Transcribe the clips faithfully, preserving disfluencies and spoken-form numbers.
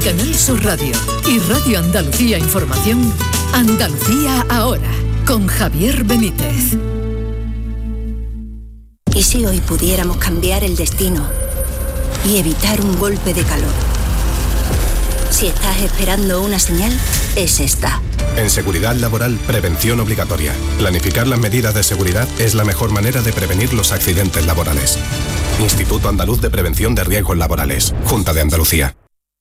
Canal Sur Radio y Radio Andalucía Información, Andalucía Ahora, con Javier Benítez. ¿Y si hoy pudiéramos cambiar el destino y evitar un golpe de calor? Si estás esperando una señal, es esta. En seguridad laboral, prevención obligatoria. Planificar las medidas de seguridad es la mejor manera de prevenir los accidentes laborales. Instituto Andaluz de Prevención de Riesgos Laborales. Junta de Andalucía.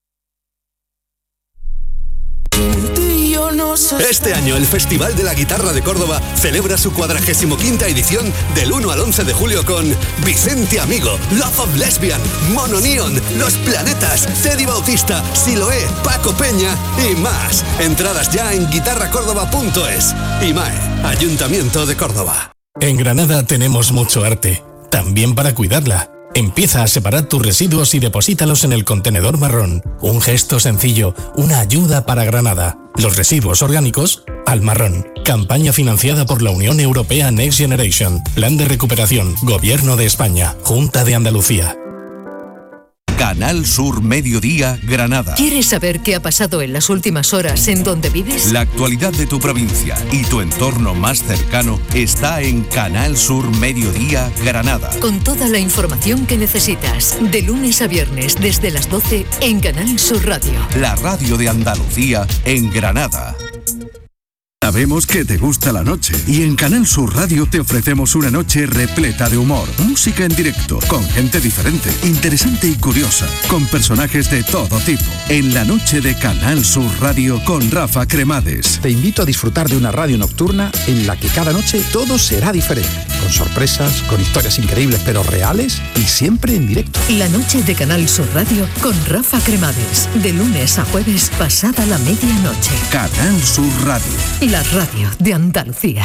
Este año el Festival de la Guitarra de Córdoba celebra su cuadragésimo quinta edición del uno al once de julio con Vicente Amigo, Love of Lesbian, Mono Neon, Los Planetas, Teddy Bautista, Siloé, Paco Peña y más. Entradas ya en guitarra córdoba punto es. IMAE, Ayuntamiento de Córdoba. En Granada tenemos mucho arte, también para cuidarla. Empieza a separar tus residuos y deposítalos en el contenedor marrón. Un gesto sencillo, una ayuda para Granada. Los residuos orgánicos al marrón. Campaña financiada por la Unión Europea Next Generation. Plan de recuperación. Gobierno de España. Junta de Andalucía. Canal Sur Mediodía, Granada. ¿Quieres saber qué ha pasado en las últimas horas en donde vives? La actualidad de tu provincia y tu entorno más cercano está en Canal Sur Mediodía, Granada. Con toda la información que necesitas, de lunes a viernes desde las doce en Canal Sur Radio. La radio de Andalucía en Granada. Sabemos que te gusta la noche y en Canal Sur Radio te ofrecemos una noche repleta de humor, música en directo, con gente diferente, interesante y curiosa, con personajes de todo tipo. En la noche de Canal Sur Radio con Rafa Cremades. Te invito a disfrutar de una radio nocturna en la que cada noche todo será diferente, con sorpresas, con historias increíbles pero reales y siempre en directo. La noche de Canal Sur Radio con Rafa Cremades, de lunes a jueves pasada la medianoche. Canal Sur Radio. La radio de Andalucía.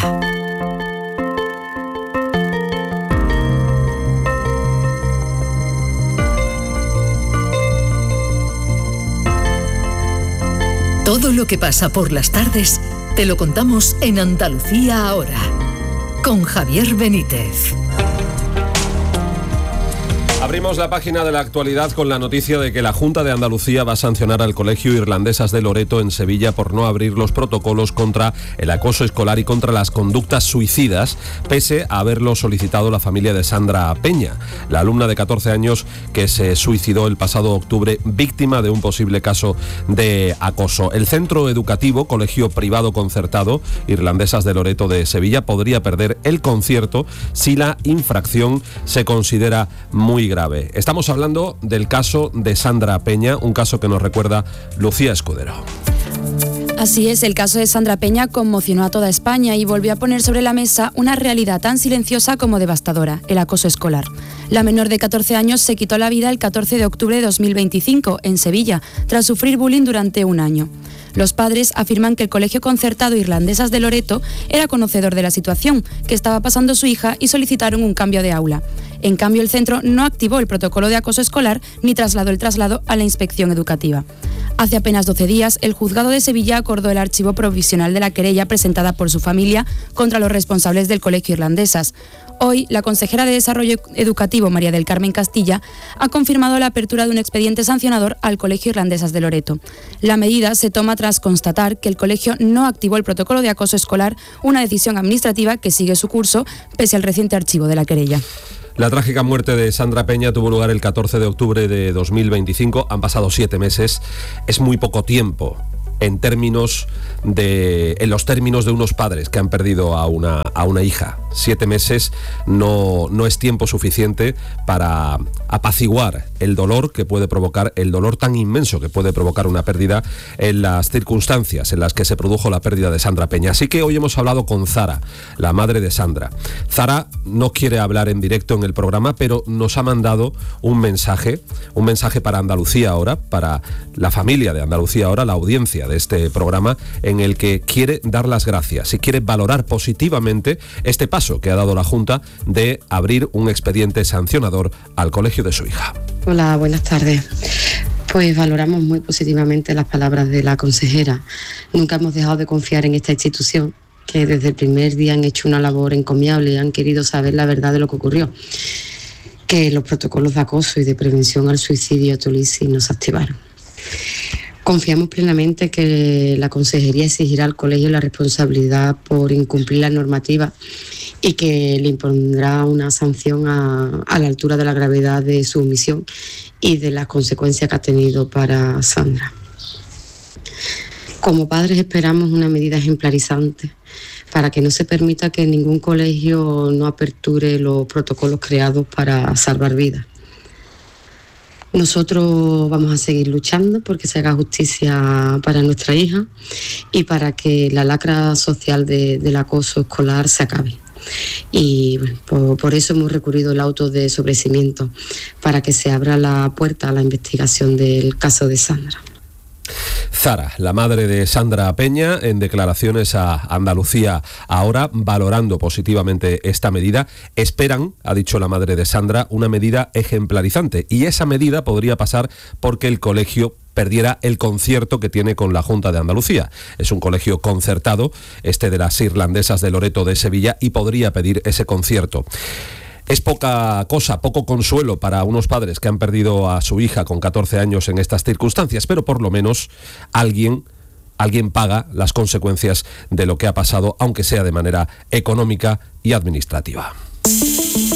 Todo lo que pasa por las tardes te lo contamos en Andalucía Ahora, con Javier Benítez. Abrimos la página de la actualidad con la noticia de que la Junta de Andalucía va a sancionar al Colegio Irlandesas de Loreto en Sevilla por no abrir los protocolos contra el acoso escolar y contra las conductas suicidas, pese a haberlo solicitado la familia de Sandra Peña, la alumna de catorce años que se suicidó el pasado octubre víctima de un posible caso de acoso. El centro educativo, colegio privado concertado, Irlandesas de Loreto de Sevilla, podría perder el concierto si la infracción se considera muy grave. Estamos hablando del caso de Sandra Peña, un caso que nos recuerda Lucía Escudero. Así es, el caso de Sandra Peña conmocionó a toda España y volvió a poner sobre la mesa una realidad tan silenciosa como devastadora, el acoso escolar. La menor de catorce años se quitó la vida el catorce de octubre de dos mil veinticinco, en Sevilla, tras sufrir bullying durante un año. Los padres afirman que el Colegio Concertado Irlandesas de Loreto era conocedor de la situación que estaba pasando su hija y solicitaron un cambio de aula. En cambio, el centro no activó el protocolo de acoso escolar ni trasladó el traslado a la inspección educativa. Hace apenas doce días, el juzgado de Sevilla acordó el archivo provisional de la querella presentada por su familia contra los responsables del Colegio Irlandesas. Hoy, la consejera de Desarrollo Educativo, María del Carmen Castilla, ha confirmado la apertura de un expediente sancionador al Colegio Irlandesas de Loreto. La medida se toma tras constatar que el colegio no activó el protocolo de acoso escolar, una decisión administrativa que sigue su curso pese al reciente archivo de la querella. La trágica muerte de Sandra Peña tuvo lugar el catorce de octubre de dos mil veinticinco. Han pasado siete meses. Es muy poco tiempo en términos de en los términos de unos padres que han perdido a una a una hija. Siete meses no no es tiempo suficiente para apaciguar el dolor que puede provocar el dolor tan inmenso que puede provocar una pérdida en las circunstancias en las que se produjo la pérdida de Sandra Peña. Así que hoy hemos hablado con Zara, la madre de Sandra. Zara no quiere hablar en directo en el programa, pero nos ha mandado un mensaje, un mensaje para Andalucía Ahora, para la familia de Andalucía Ahora, la audiencia de este programa, en el que quiere dar las gracias y quiere valorar positivamente este paso que ha dado la Junta de abrir un expediente sancionador al colegio de su hija. Hola, buenas tardes. Pues valoramos muy positivamente las palabras de la consejera. Nunca hemos dejado de confiar en esta institución, que desde el primer día han hecho una labor encomiable y han querido saber la verdad de lo que ocurrió. Que los protocolos de acoso y de prevención al suicidio a Tolisi no se activaron. Confiamos plenamente que la Consejería exigirá al colegio la responsabilidad por incumplir la normativa y que le impondrá una sanción a, a la altura de la gravedad de su omisión y de las consecuencias que ha tenido para Sandra. Como padres esperamos una medida ejemplarizante para que no se permita que ningún colegio no aperture los protocolos creados para salvar vidas. Nosotros vamos a seguir luchando porque se haga justicia para nuestra hija y para que la lacra social de, del acoso escolar se acabe. Y bueno, por, por eso hemos recurrido al auto de sobreseimiento, para que se abra la puerta a la investigación del caso de Sandra. Zara, la madre de Sandra Peña, en declaraciones a Andalucía Ahora, valorando positivamente esta medida. Esperan, ha dicho la madre de Sandra, una medida ejemplarizante, y esa medida podría pasar porque el colegio perdiera el concierto que tiene con la Junta de Andalucía. Es un colegio concertado, este de las irlandesas de Loreto de Sevilla, y podría pedir ese concierto. Es poca cosa, poco consuelo para unos padres que han perdido a su hija con catorce años en estas circunstancias, pero por lo menos alguien, alguien paga las consecuencias de lo que ha pasado, aunque sea de manera económica y administrativa.